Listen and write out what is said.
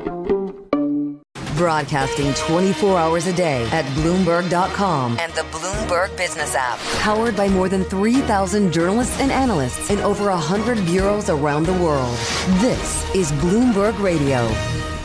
Broadcasting 24 hours a day at Bloomberg.com and the Bloomberg Business app. Powered by more than 3,000 journalists and analysts in over 100 bureaus around the world. This is Bloomberg Radio.